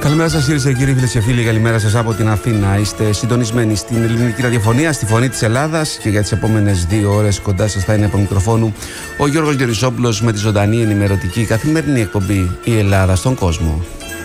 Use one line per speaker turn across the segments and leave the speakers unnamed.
Καλημέρα σας κυρίες και κύριοι, φίλες και φίλοι, καλημέρα σας από την Αθήνα. Είστε συντονισμένοι στην ελληνική ραδιοφωνία, στη Φωνή της Ελλάδας, και για τις επόμενες 2 ώρες κοντά σας θα είναι από μικροφόνου ο Γιώργος Γερουσόπουλος με τη ζωντανή ενημερωτική καθημερινή εκπομπή «Η Ελλάδα στον κόσμο».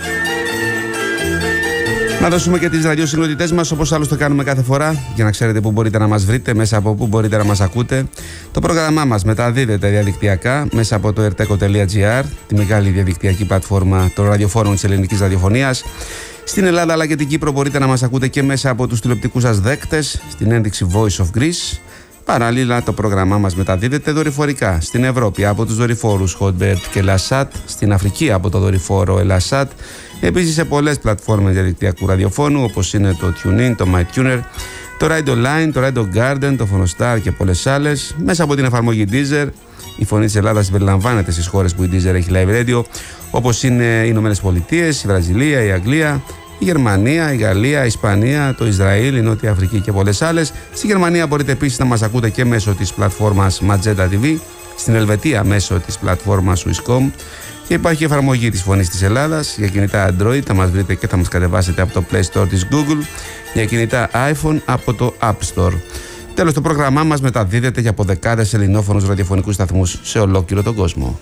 Να δώσουμε και τις ραδιοσυχνότητές μας, όπως άλλωστε κάνουμε κάθε φορά, για να ξέρετε πού μπορείτε να μας βρείτε, μέσα από πού μπορείτε να μας ακούτε. Το πρόγραμμά μας μεταδίδεται διαδικτυακά μέσα από το erteco.gr, τη μεγάλη διαδικτυακή πλατφόρμα των ραδιοφόρων της ελληνικής ραδιοφωνίας. Στην Ελλάδα αλλά και την Κύπρο μπορείτε να μας ακούτε και μέσα από τους τηλεοπτικούς σας δέκτες, στην ένδειξη Voice of Greece. Παράλληλα, το πρόγραμμά μας μεταδίδεται δορυφορικά στην Ευρώπη από τους δορυφόρους Hotbird και Lasat, στην Αφρική από το δορυφόρο Elasat, επίσης σε πολλές πλατφόρμες διαδικτυακού ραδιοφώνου όπως είναι το TuneIn, το MyTuner, το Radio Line, το Radio Garden, το Phonostar και πολλές άλλες, μέσα από την εφαρμογή Deezer. Η Φωνή της Ελλάδας συμπεριλαμβάνεται στις χώρες που η Deezer έχει live radio, όπως είναι οι Ηνωμένες Πολιτείες, η Βραζιλία, η Αγγλία, η Γερμανία, η Γαλλία, η Ισπανία, το Ισραήλ, η Νότια Αφρική και πολλές άλλες. Στη Γερμανία μπορείτε επίσης να μας ακούτε και μέσω της πλατφόρμας Magenta TV, στην Ελβετία μέσω της πλατφόρμας Swisscom, και υπάρχει εφαρμογή της Φωνής της Ελλάδας για κινητά Android, θα μας βρείτε και θα μας κατεβάσετε από το Play Store της Google, για κινητά iPhone από το App Store. Τέλος, το πρόγραμμά μας μεταδίδεται και από δεκάδες ελληνόφωνους ραδιοφωνικούς σταθμούς σε ολόκληρο τον κόσμο.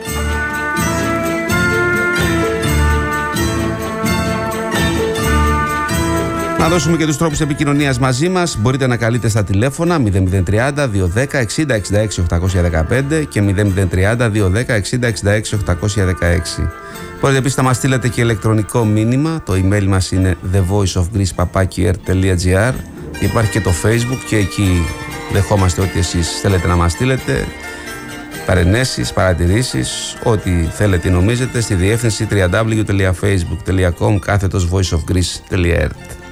Να δώσουμε και τους τρόπους επικοινωνίας μαζί μας. Μπορείτε να καλείτε στα τηλέφωνα 0030 210 60 66 815 και 0030 210 60 66 816. Μπορείτε επίσης να μας στείλετε και ηλεκτρονικό μήνυμα. Το email μας είναι thevoiceofgreece@gr. Υπάρχει και το Facebook και εκεί δεχόμαστε ό,τι εσείς θέλετε να μας στείλετε. Παρενέσεις, παρατηρήσεις, ό,τι θέλετε νομίζετε στη διεύθυνση www.facebook.com/voiceofgreece.earth.